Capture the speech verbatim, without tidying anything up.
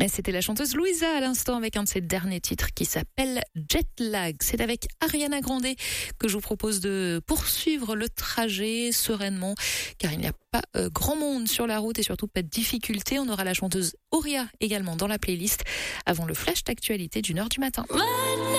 Et c'était la chanteuse Louisa à l'instant avec un de ses derniers titres qui s'appelle Jet Lag. C'est avec Ariana Grande que je vous propose de poursuivre le trajet sereinement car il n'y a pas euh, grand monde sur la route et surtout pas de difficultés. On aura la chanteuse Auria également dans la playlist avant le flash d'actualité d'une heure du matin.